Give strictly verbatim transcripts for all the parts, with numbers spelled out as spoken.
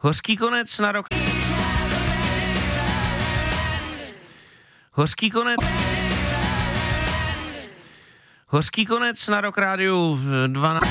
Hořký konec na rok. Hořký konec. Hořký konec na Rock Rádiu dvanáct.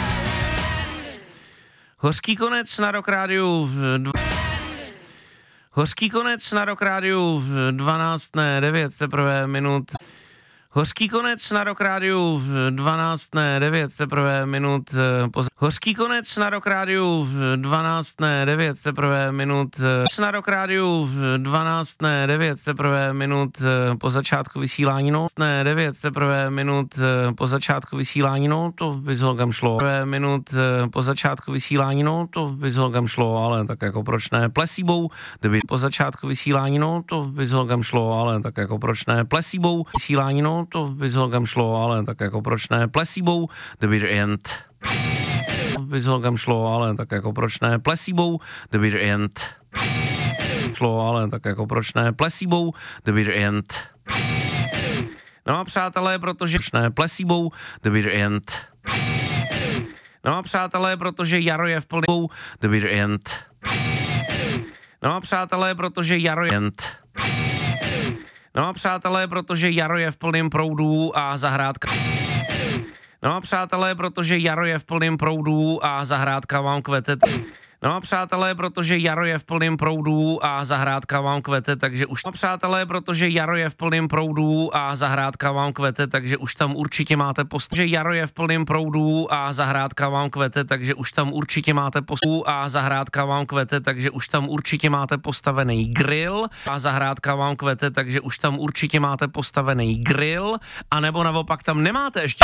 Hořký konec na Rock Rádiu dvanáct. Hořký konec na Rock Rádiu dvanáct, ne devět, teprve minut. Hořký konec na Rock Rádiu dvanáct, ne devět, teprve minut. Poz... Hořký konec na Rock Rádiu dvanáct, ne devět, teprve minut. Na Rock Rádiu dvanáct, ne devět, teprve minut po začátku vysílání, no, ne devět, teprve minut po začátku vysílání, no, to by s holgam šlo. Teprve minut po začátku vysílání, no, to by s holgam šlo, ale tak jako proč ne. Placebou, kdyby po začátku vysílání, no, to by s holgam šlo, ale tak jako proč ne. Placebou, vysílání, no, to by s holgam šlo, ale tak jako proč ne. Placebou, the bitter end. By s holgam šlo, ale tak jako proč ne. Placebou, the bitter end. Šlo, ale tak jako proč ne. Placebou, the bitter end. No a přátelé, protože ne. Placebou, the bitter end. No a přátelé, protože jaro je v plném, the bitter end. No a přátelé, protože jaro je end. No a přátelé, protože jaro je v plném proudu a zahrádka. No a přátelé, protože jaro je v plném proudu a zahrádka vám kvete. No a přátelé, protože jaro je v plném proudu a zahrádka vám kvete, takže už... No přátelé, protože jaro je v plném proudu a zahrádka vám kvete, takže už tam určitě máte post... Že jaro je v plném proudu a zahrádka vám kvete, takže už tam určitě máte post... A zahrádka vám kvete, takže už tam určitě máte postavený grill. A zahrádka vám kvete, takže už tam určitě máte postavený grill. A nebo naopak tam nemáte ještě